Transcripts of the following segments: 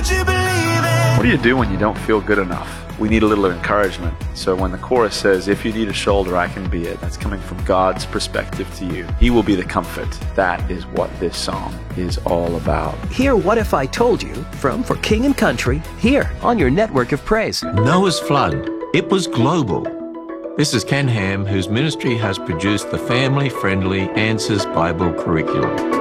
What do you do when you don't feel good enough? We need a little encouragement. So when the chorus says, if you need a shoulder, I can be it, that's coming from God's perspective to you. He will be the comfort. That is what this song is all about. Hear What If I Told You from For King and Country here on your network of praise. Noah's flood. It was global. This is Ken Ham, whose ministry has produced the family-friendly Answers Bible curriculum.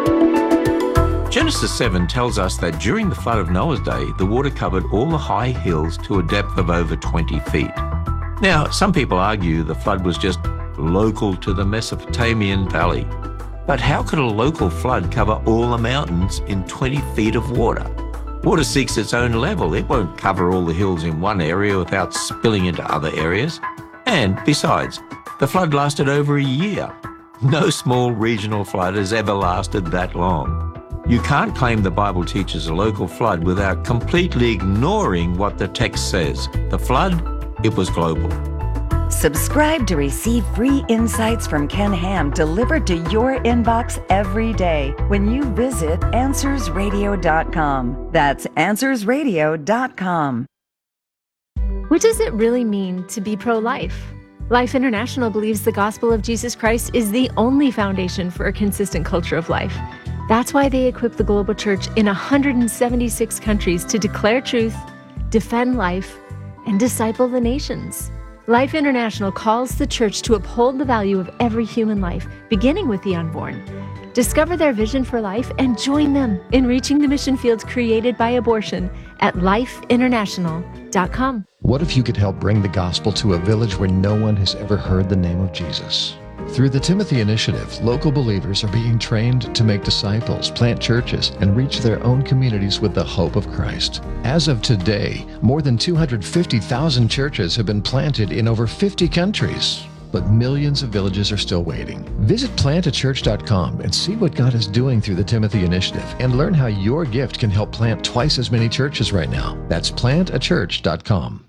Genesis 7 tells us that during the flood of Noah's day, the water covered all the high hills to a depth of over 20 feet. Now, some people argue the flood was just local to the Mesopotamian valley. But how could a local flood cover all the mountains in 20 feet of water? Water seeks its own level. It won't cover all the hills in one area without spilling into other areas. And besides, the flood lasted over a year. No small regional flood has ever lasted that long. You can't claim the Bible teaches a local flood without completely ignoring what the text says. The flood, it was global. Subscribe to receive free insights from Ken Ham delivered to your inbox every day when you visit AnswersRadio.com. That's AnswersRadio.com. What does it really mean to be pro-life? Life International believes the gospel of Jesus Christ is the only foundation for a consistent culture of life. That's why they equip the global church in 176 countries to declare truth, defend life, and disciple the nations. Life International calls the church to uphold the value of every human life, beginning with the unborn. Discover their vision for life and join them in reaching the mission fields created by abortion at lifeinternational.com. What if you could help bring the gospel to a village where no one has ever heard the name of Jesus? Through the Timothy Initiative, local believers are being trained to make disciples, plant churches, and reach their own communities with the hope of Christ. As of today, more than 250,000 churches have been planted in over 50 countries. But millions of villages are still waiting. Visit plantachurch.com and see what God is doing through the Timothy Initiative and learn how your gift can help plant twice as many churches right now. That's plantachurch.com.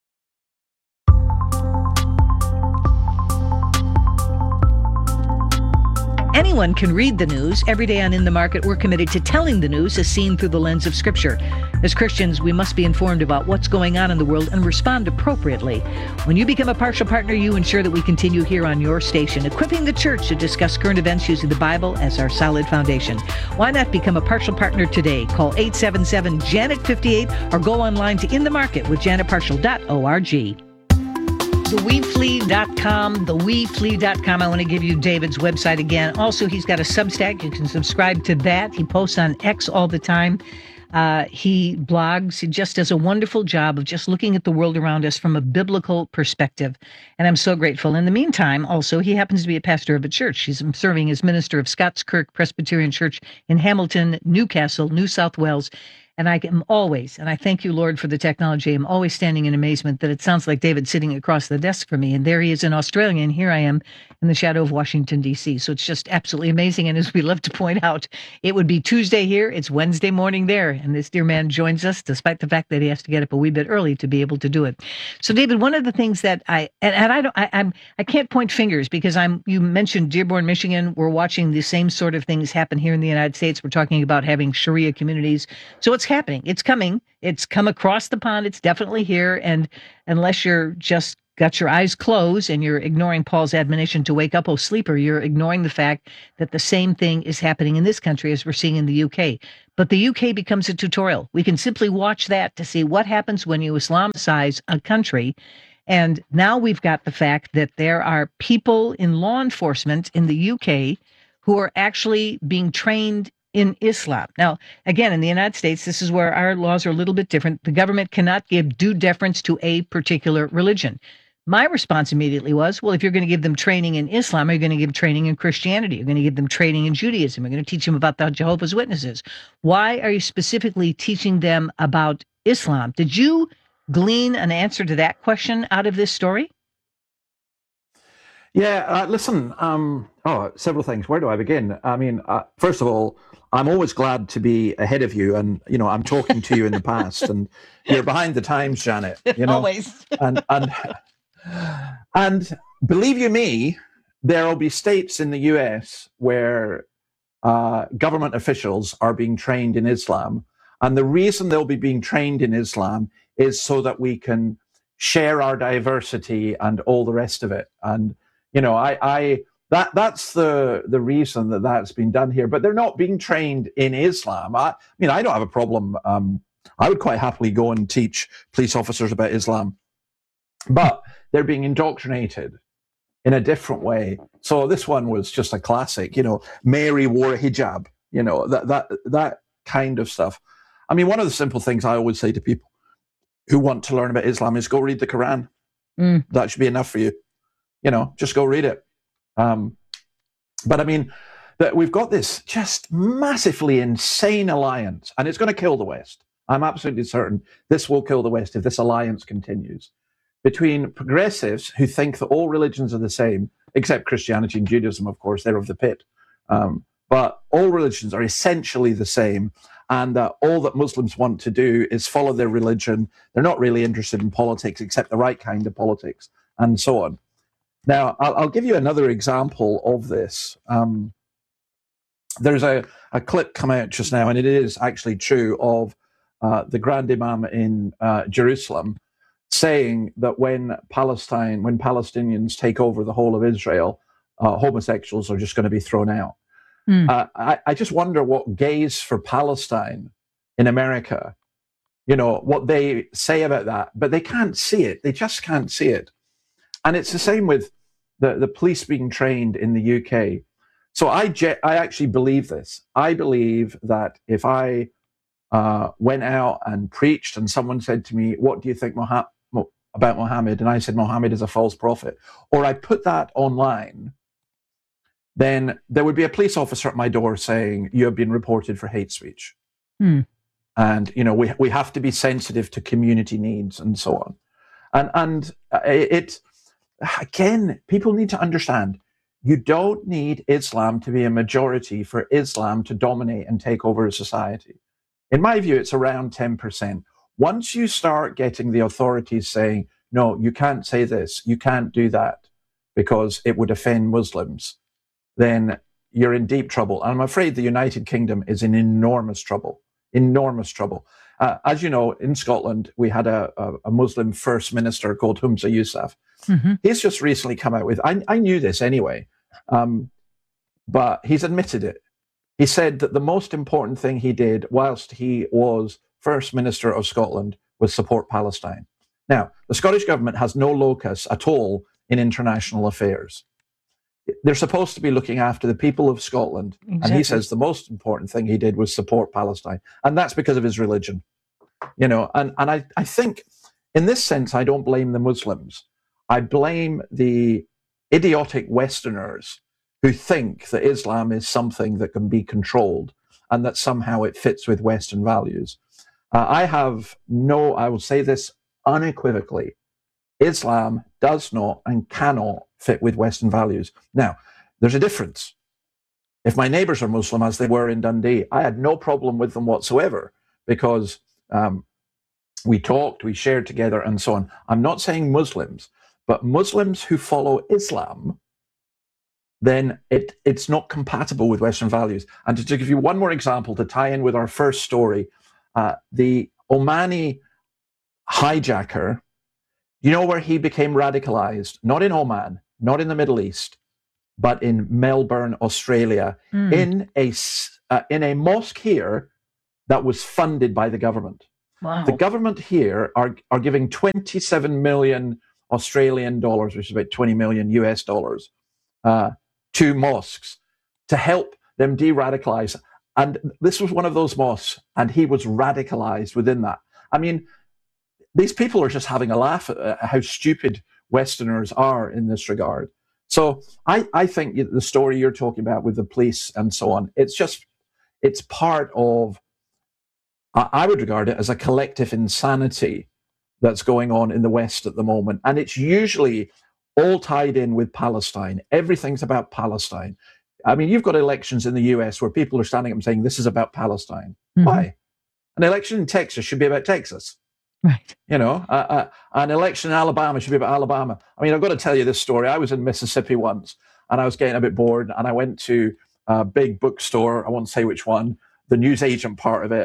Anyone can read the news. Every day on In the Market, we're committed to telling the news as seen through the lens of Scripture. As Christians, we must be informed about what's going on in the world and respond appropriately. When you become a partial partner, you ensure that we continue here on your station, equipping the church to discuss current events using the Bible as our solid foundation. Why not become a partial partner today? Call 877-JANET-58 or go online to inthemarketwithjanetpartial.org. TheWeFlee.com, I want to give you David's website again. Also, he's got a Substack. You can subscribe to that. He posts on X all the time. He blogs. He just does a wonderful job of just looking at the world around us from a biblical perspective. And I'm so grateful. In the meantime, also, he happens to be a pastor of a church. He's serving as minister of Scott's Kirk Presbyterian Church in Hamilton, Newcastle, New South Wales. And I am always, and I thank you, Lord, for the technology, I'm always standing in amazement that it sounds like David sitting across the desk from me. And there he is in Australia, and here I am in the shadow of Washington, D.C. So it's just absolutely amazing. And as we love to point out, it would be Tuesday here, it's Wednesday morning there. And this dear man joins us, despite the fact that he has to get up a wee bit early to be able to do it. So, David, one of the things that I can't point fingers because you mentioned Dearborn, Michigan. We're watching the same sort of things happen here in the United States. We're talking about having Sharia communities. So it's happening. It's coming. It's come across the pond. It's definitely here. And unless you're just got your eyes closed and you're ignoring Paul's admonition to wake up, O sleeper, you're ignoring the fact that the same thing is happening in this country as we're seeing in the UK. But the UK becomes a tutorial. We can simply watch that to see what happens when you Islamicize a country. And now we've got the fact that there are people in law enforcement in the UK who are actually being trained in Islam. Now, again, in the United States, this is where our laws are a little bit different. The government cannot give due deference to a particular religion. My response immediately was, well, if you're going to give them training in Islam, are you going to give training in Christianity? You're going to give them training in Judaism. You're going to teach them about the Jehovah's Witnesses. Why are you specifically teaching them about Islam? Did you glean an answer to that question out of this story? Yeah, listen, several things. Where do I begin? I mean, first of all, I'm always glad to be ahead of you. And, you know, I'm talking to you in the past and you're behind the times, Janet, you know. Always. And believe you me, there will be states in the US where government officials are being trained in Islam. And the reason they'll be being trained in Islam is so that we can share our diversity and all the rest of it. And, that's the reason that that's been done here. But they're not being trained in Islam. I don't have a problem. I would quite happily go and teach police officers about Islam. But they're being indoctrinated in a different way. So this one was just a classic, Mary wore a hijab, that kind of stuff. I mean, one of the simple things I always say to people who want to learn about Islam is go read the Quran. That should be enough for you. Just go read it. But I mean, that we've got this just massively insane alliance, and it's going to kill the West. I'm absolutely certain this will kill the West if this alliance continues between progressives who think that all religions are the same, except Christianity and Judaism, of course, they're of the pit. But all religions are essentially the same, and all that Muslims want to do is follow their religion. They're not really interested in politics, except the right kind of politics, and so on. Now, I'll give you another example of this. There's a clip come out just now, and it is actually true, of the Grand Imam in Jerusalem saying that when Palestinians take over the whole of Israel, homosexuals are just going to be thrown out. I just wonder what gays for Palestine in America, what they say about that, but they can't see it. They just can't see it. And it's the same with the police being trained in the UK. So I actually believe this. I believe that if I went out and preached and someone said to me, what do you think about Mohammed? And I said, Mohammed is a false prophet. Or I put that online, then there would be a police officer at my door saying, you have been reported for hate speech. And, we have to be sensitive to community needs and so on. And again, people need to understand, you don't need Islam to be a majority for Islam to dominate and take over a society. In my view, it's around 10%. Once you start getting the authorities saying, no, you can't say this, you can't do that, because it would offend Muslims, then you're in deep trouble. And I'm afraid the United Kingdom is in enormous trouble. As you know, in Scotland, we had a Muslim first minister called Humza Yousaf. He's just recently come out with, I knew this anyway, but he's admitted it. He said that the most important thing he did whilst he was First Minister of Scotland was support Palestine. Now, the Scottish government has no locus at all in international affairs. They're supposed to be looking after the people of Scotland. Exactly. And he says the most important thing he did was support Palestine. And that's because of his religion. And I think in this sense, I don't blame the Muslims. I blame the idiotic Westerners who think that Islam is something that can be controlled and that somehow it fits with Western values. I will say this unequivocally, Islam does not and cannot fit with Western values. Now, there's a difference. If my neighbors are Muslim, as they were in Dundee, I had no problem with them whatsoever, because we talked, we shared together, and so on. I'm not saying Muslims, but Muslims who follow Islam, then it's not compatible with Western values. And to give you one more example to tie in with our first story, the Omani hijacker, you know where he became radicalized? Not in Oman, not in the Middle East, but in Melbourne, Australia, in a mosque here that was funded by the government. Wow. The government here are giving 27 million Australian dollars, which is about 20 million US dollars, to mosques to help them de-radicalize. And this was one of those mosques, and he was radicalized within that. I mean, these people are just having a laugh at how stupid Westerners are in this regard. So I think the story you're talking about with the police and so on, it's part of, I would regard it as a collective insanity that's going on in the West at the moment. And it's usually all tied in with Palestine. Everything's about Palestine. I mean, you've got elections in the US where people are standing up and saying, this is about Palestine. Why? An election in Texas should be about Texas. Right. An election in Alabama should be about Alabama. I mean, I've got to tell you this story. I was in Mississippi once, and I was getting a bit bored, and I went to a big bookstore. I won't say which one, the newsagent part of it.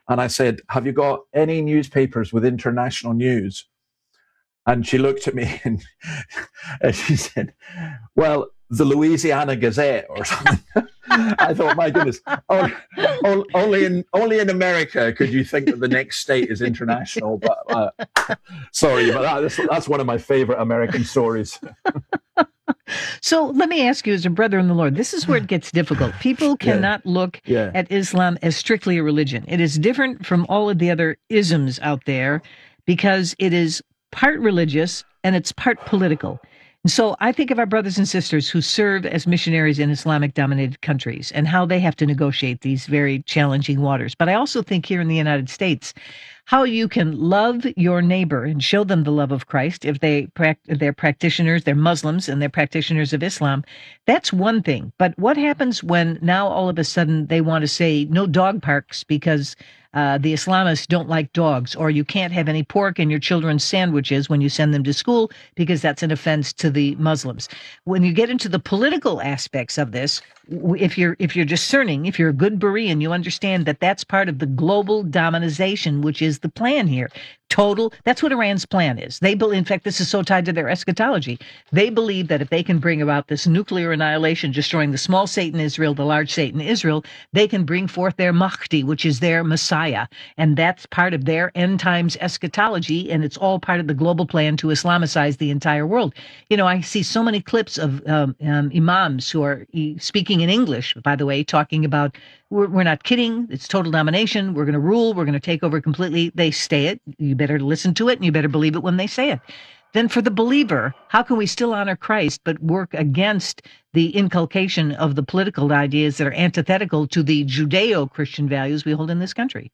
And I said, have you got any newspapers with international news? And she looked at me and she said, well, the Louisiana Gazette or something. I thought, my goodness, only in America could you think that the next state is international. But sorry, but that's one of my favorite American stories. So let me ask you, as a brother in the Lord, this is where it gets difficult. People cannot look at Islam as strictly a religion. It is different from all of the other isms out there because it is part religious and it's part political. And so I think of our brothers and sisters who serve as missionaries in Islamic-dominated countries and how they have to negotiate these very challenging waters. But I also think here in the United States, how you can love your neighbor and show them the love of Christ if they're practitioners, they're Muslims, and they're practitioners of Islam. That's one thing. But what happens when now all of a sudden they want to say no dog parks because the Islamists don't like dogs, or you can't have any pork in your children's sandwiches when you send them to school because that's an offense to the Muslims. When you get into the political aspects of this, if you're discerning, if you're a good Berean, you understand that that's part of the global dominization, which is the plan here. That's what Iran's plan is. They believe, in fact, this is so tied to their eschatology. They believe that if they can bring about this nuclear annihilation, destroying the small Satan Israel, the large Satan Israel, they can bring forth their Mahdi, which is their Messiah. And that's part of their end times eschatology. And it's all part of the global plan to Islamicize the entire world. You know, I see so many clips of imams who are speaking in English, by the way, talking about, we're not kidding. It's total domination. We're going to rule. We're going to take over completely. They say it. You better listen to it, and you better believe it when they say it. Then for the believer, how can we still honor Christ but work against the inculcation of the political ideas that are antithetical to the Judeo-Christian values we hold in this country?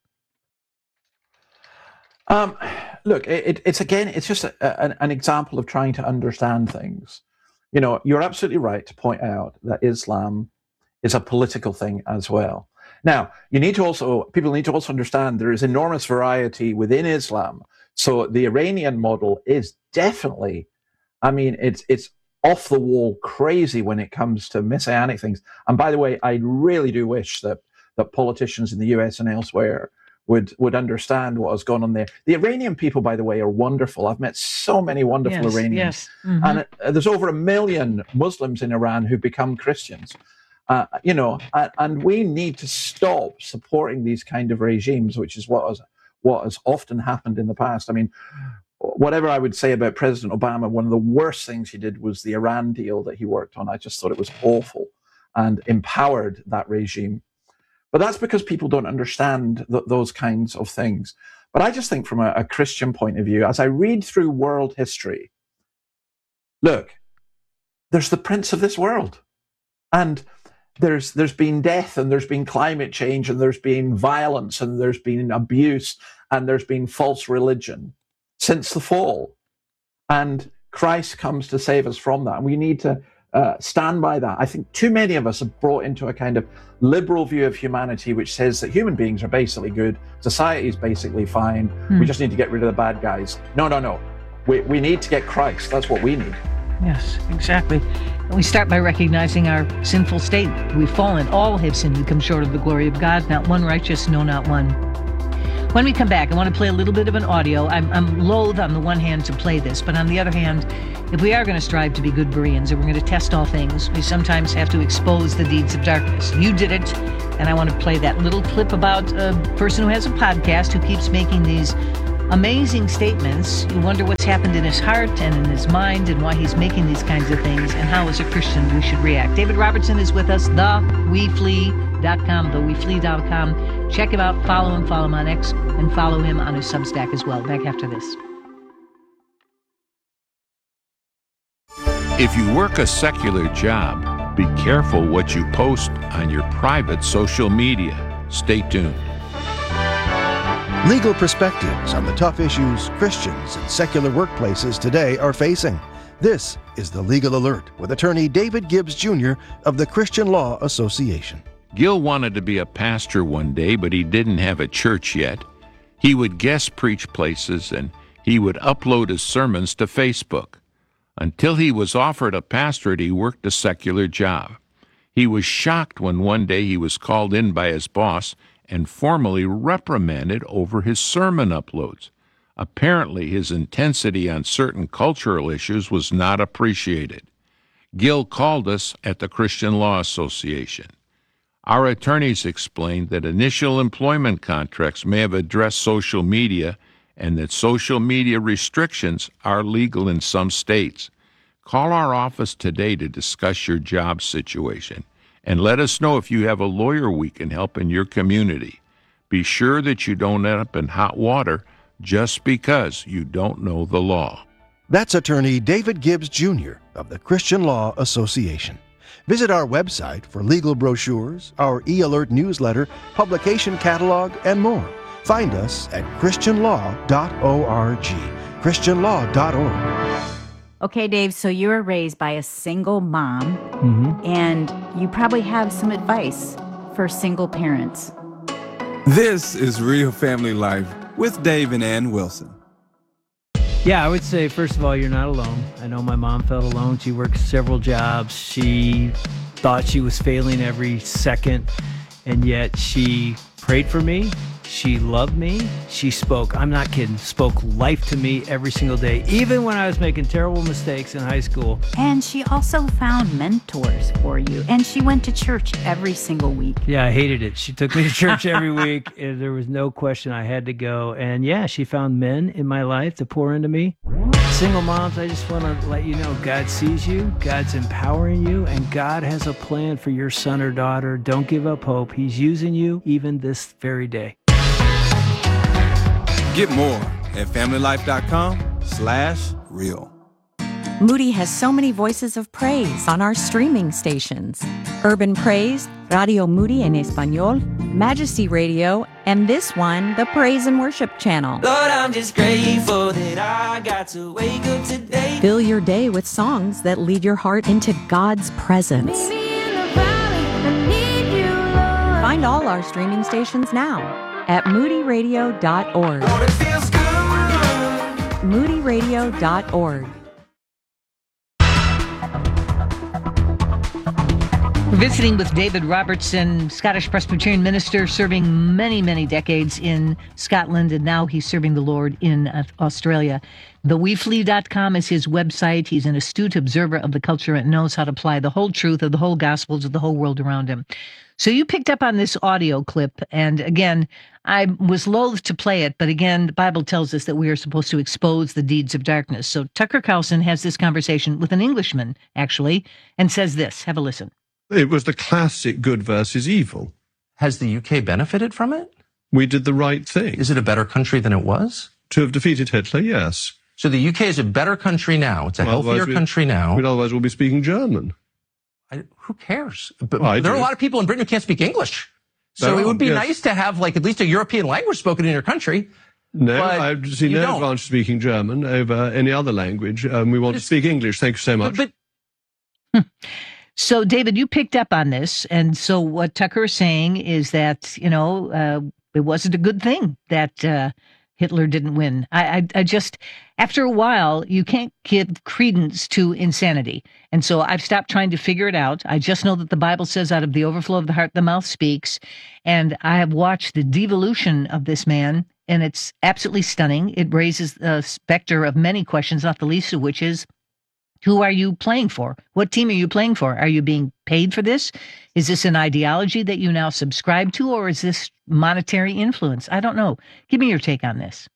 Look, it's just an example of trying to understand things. You know, you're absolutely right to point out that Islam is a political thing as well. Now, people need to also understand there is enormous variety within Islam. So the Iranian model is definitely, it's off the wall crazy when it comes to messianic things. And by the way, I really do wish that politicians in the US and elsewhere would understand what has gone on there. The Iranian people, by the way, are wonderful. I've met so many wonderful Iranians. Yes. Mm-hmm. And there's over 1 million Muslims in Iran who become Christians. And we need to stop supporting these kind of regimes, which is what has often happened in the past. I mean, whatever I would say about President Obama, one of the worst things he did was the Iran deal that he worked on. I just thought it was awful and empowered that regime. But that's because people don't understand those kinds of things. But I just think from a Christian point of view, as I read through world history, look, there's the prince of this world. And there's been death, and there's been climate change, and there's been violence, and there's been abuse, and there's been false religion since the fall. And Christ comes to save us from that. And we need to stand by that. I think too many of us have brought into a kind of liberal view of humanity, which says that human beings are basically good, society is basically fine, we just need to get rid of the bad guys. No. We need to get Christ. That's what we need. Yes, exactly. And we start by recognizing our sinful state. We've fallen. All have sinned and come short of the glory of God. Not one righteous, no, not one. When we come back, I want to play a little bit of an audio. I'm loath on the one hand to play this, but on the other hand, if we are going to strive to be good Bereans and we're going to test all things, we sometimes have to expose the deeds of darkness. You did it, and I want to play that little clip about a person who has a podcast who keeps making these amazing statements. You wonder what's happened in his heart and in his mind and why he's making these kinds of things and how, as a Christian, we should react. David Robertson is with us, theweflee.com, theweflee.com. Check him out, follow him on X, and follow him on his Substack as well. Back after this. If you work a secular job, be careful what you post on your private social media. Stay tuned. Legal perspectives on the tough issues Christians in secular workplaces today are facing. This is The Legal Alert with attorney David Gibbs Jr. of the Christian Law Association. Gil wanted to be a pastor one day, but he didn't have a church yet. He would guest preach places, and he would upload his sermons to Facebook. Until he was offered a pastorate, he worked a secular job. He was shocked when one day he was called in by his boss and formally reprimanded over his sermon uploads. Apparently, his intensity on certain cultural issues was not appreciated. Gil called us at the Christian Law Association. Our attorneys explained that initial employment contracts may have addressed social media and that social media restrictions are legal in some states. Call our office today to discuss your job situation and let us know if you have a lawyer we can help in your community. Be sure that you don't end up in hot water just because you don't know the law. That's attorney David Gibbs Jr. of the Christian Law Association. Visit our website for legal brochures, our e-alert newsletter, publication catalog, and more. Find us at christianlaw.org. christianlaw.org. Okay, Dave, so you were raised by a single mom, and you probably have some advice for single parents. This is Real Family Life with Dave and Ann Wilson. Yeah, I would say, first of all, you're not alone. I know my mom felt alone. She worked several jobs. She thought she was failing every second, and yet she prayed for me. She loved me. She spoke, I'm not kidding, spoke life to me every single day, even when I was making terrible mistakes in high school. And she also found mentors for you, and she went to church every single week. Yeah, I hated it. She took me to church every week, and there was no question I had to go. And yeah, she found men in my life to pour into me. Single moms, I just want to let you know, God sees you, God's empowering you, and God has a plan for your son or daughter. Don't give up hope. He's using you even this very day. Get more at familylife.com/real. Moody has so many voices of praise on our streaming stations. Urban Praise, Radio Moody en Español, Majesty Radio, and this one, the Praise and Worship Channel. Lord, I'm just grateful that I got to wake up today. Fill your day with songs that lead your heart into God's presence. Find all our streaming stations now at moodyradio.org. moodyradio.org. We're visiting with David Robertson, Scottish Presbyterian minister, serving many, many decades in Scotland, and now he's serving the Lord in Australia. TheWeFlee.com is his website. He's an astute observer of the culture and knows how to apply the whole truth of the whole gospel to the whole world around him. So you picked up on this audio clip, and again, I was loath to play it, but again, the Bible tells us that we are supposed to expose the deeds of darkness. So Tucker Carlson has this conversation with an Englishman, actually, and says this. Have a listen. It was the classic good versus evil. Has the UK benefited from it? We did the right thing. Is it a better country than it was? To have defeated Hitler, yes. So the UK is a better country now. It's a healthier country now. Otherwise we'll be speaking German. Who cares? But there are a lot of people in Britain who can't speak English. So it would be nice to have like at least a European language spoken in your country. No, I see no advantage speaking German over any other language. We want to speak English. Thank you so much. So, David, you picked up on this. And so what Tucker is saying is that, you know, it wasn't a good thing that Hitler didn't win. I just, after a while, you can't give credence to insanity. And so I've stopped trying to figure it out. I just know that the Bible says out of the overflow of the heart, the mouth speaks. And I have watched the devolution of this man, and it's absolutely stunning. It raises a specter of many questions, not the least of which is, who are you playing for? What team are you playing for? Are you being paid for this? Is this an ideology that you now subscribe to, or is this monetary influence? I don't know. Give me your take on this.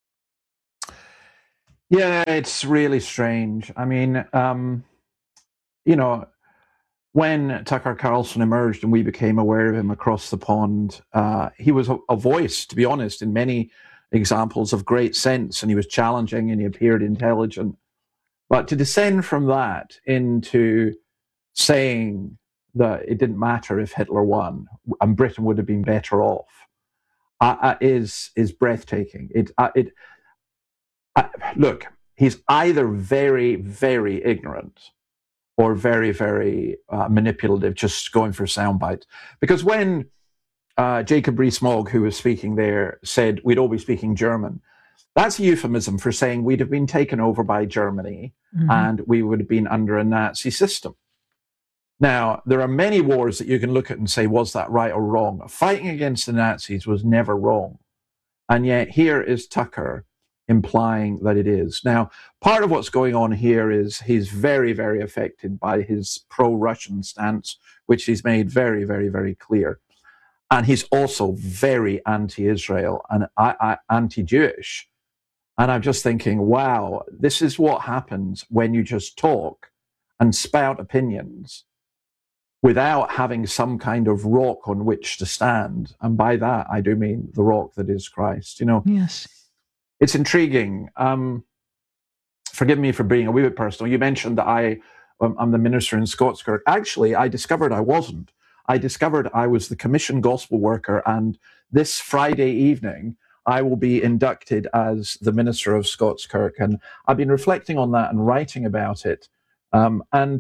Yeah, it's really strange. I mean, you know, when Tucker Carlson emerged and we became aware of him across the pond, he was a voice, to be honest, in many examples of great sense, and he was challenging and he appeared intelligent. But to descend from that into saying that it didn't matter if Hitler won and Britain would have been better off is breathtaking. Look, he's either very, very ignorant or very, very manipulative, just going for sound bites. Because when Jacob Rees-Mogg, who was speaking there, said we'd all be speaking German, that's a euphemism for saying we'd have been taken over by Germany and we would have been under a Nazi system. Now, there are many wars that you can look at and say, was that right or wrong? Fighting against the Nazis was never wrong. And yet here is Tucker implying that it is. Now, part of what's going on here is he's very, very affected by his pro-Russian stance, which he's made very, very, very clear. And he's also very anti-Israel and anti-Jewish. And I'm just thinking, wow, this is what happens when you just talk and spout opinions without having some kind of rock on which to stand. And by that, I do mean the rock that is Christ. You know, yes, it's intriguing. Forgive me for being a wee bit personal. You mentioned that I'm the minister in Scottskirk. Actually, I discovered I wasn't. I discovered I was the commissioned gospel worker, and this Friday evening, I will be inducted as the minister of Scottskirk. And I've been reflecting on that and writing about it. And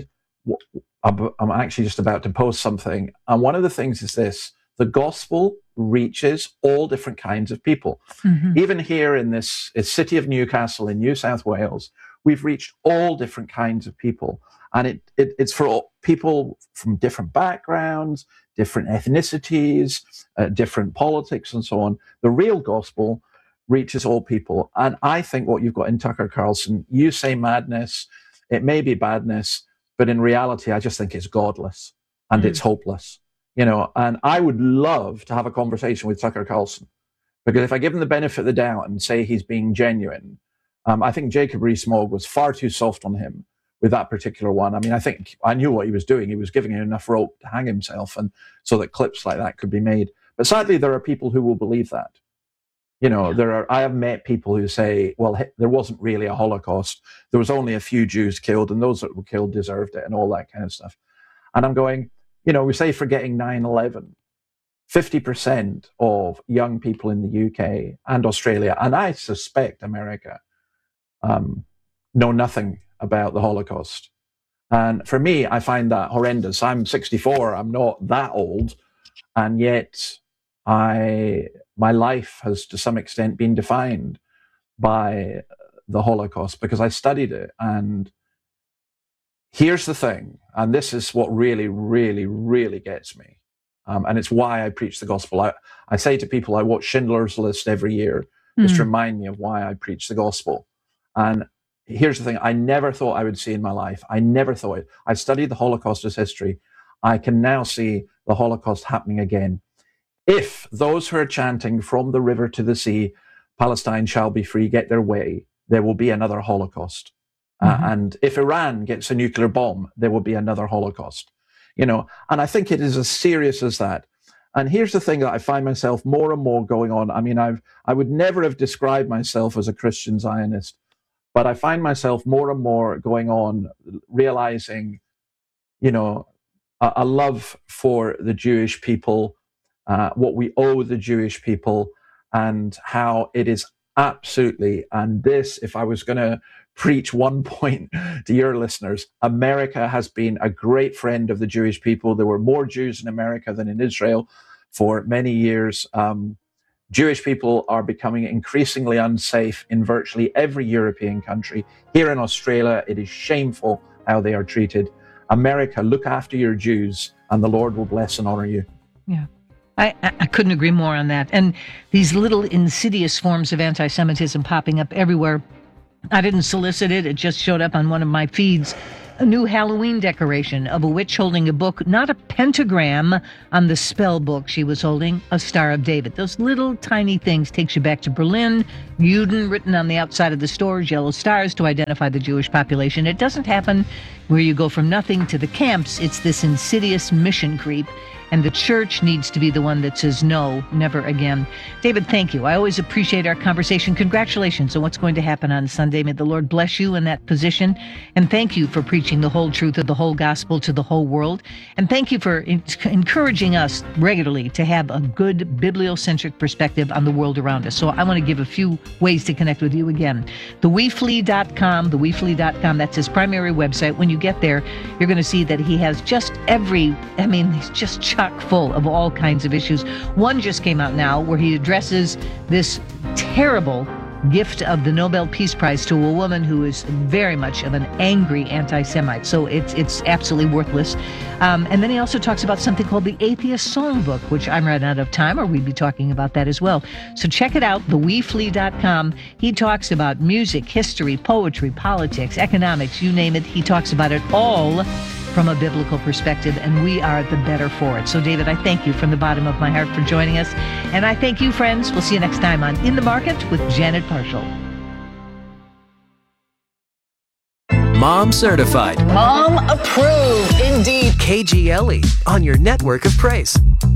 I'm actually just about to post something. And one of the things is this: the gospel reaches all different kinds of people. Mm-hmm. Even here in this city of Newcastle in New South Wales, we've reached all different kinds of people. And it's for all people from different backgrounds, different ethnicities, different politics, and so on. The real gospel reaches all people. And I think what you've got in Tucker Carlson, you say madness, it may be badness, but in reality, I just think it's godless and it's hopeless. You know, and I would love to have a conversation with Tucker Carlson, because if I give him the benefit of the doubt and say he's being genuine, I think Jacob Rees-Mogg was far too soft on him with that particular one. I mean, I think I knew what he was doing. He was giving him enough rope to hang himself, and so that clips like that could be made. But sadly, there are people who will believe that. You know, I have met people who say, well, there wasn't really a Holocaust. There was only a few Jews killed, and those that were killed deserved it, and all that kind of stuff. And I'm going, you know, we say forgetting 9/11, 50% of young people in the UK and Australia, and I suspect America, know nothing about the Holocaust. And for me, I find that horrendous. I'm 64, I'm not that old, and yet my life has to some extent been defined by the Holocaust because I studied it. And here's the thing, and this is what really, really, really gets me. And it's why I preach the gospel. I say to people, I watch Schindler's List every year just to remind me of why I preach the gospel. And here's the thing, I never thought I would see in my life. I never thought it. I studied the Holocaust as history. I can now see the Holocaust happening again. If those who are chanting from the river to the sea, Palestine shall be free, get their way, there will be another Holocaust. And if Iran gets a nuclear bomb, there will be another Holocaust. You know, and I think it is as serious as that. And here's the thing that I find myself more and more going on. I mean, I would never have described myself as a Christian Zionist, but I find myself more and more going on, realizing, you know, a love for the Jewish people, what we owe the Jewish people, and how it is absolutely, and this, if I was going to preach one point to your listeners, America has been a great friend of the Jewish people. There were more Jews in America than in Israel for many years. Jewish people are becoming increasingly unsafe in virtually every European country. Here in Australia, it is shameful how they are treated. America, look after your Jews, and the Lord will bless and honor you. Yeah. I couldn't agree more on that. And these little insidious forms of anti-Semitism popping up everywhere. I didn't solicit it. It just showed up on one of my feeds. A new Halloween decoration of a witch holding a book, not a pentagram on the spell book she was holding, a Star of David. Those little tiny things takes you back to Berlin, Juden written on the outside of the stores, yellow stars to identify the Jewish population. It doesn't happen where you go from nothing to the camps. It's this insidious mission creep. And the church needs to be the one that says no, never again. David, thank you. I always appreciate our conversation. Congratulations on what's going to happen on Sunday. May the Lord bless you in that position. And thank you for preaching the whole truth of the whole gospel to the whole world. And thank you for encouraging us regularly to have a good bibliocentric perspective on the world around us. So I want to give a few ways to connect with you again. TheWeFlee.com, TheWeFlee.com, that's his primary website. When you get there, you're going to see that he has just he's just chock full of all kinds of issues. One just came out now where he addresses this terrible gift of the Nobel Peace Prize to a woman who is very much of an angry anti-Semite. So it's absolutely worthless. And then he also talks about something called the Atheist Songbook, which I'm running out of time, or we'd be talking about that as well. So check it out, theweflee.com. He talks about music, history, poetry, politics, economics, you name it. He talks about it all from a biblical perspective, and we are the better for it. So, David, I thank you from the bottom of my heart for joining us. And I thank you, friends. We'll see you next time on In the Market with Janet Parshall. Mom certified. Mom approved. Indeed. KGLE on your network of praise.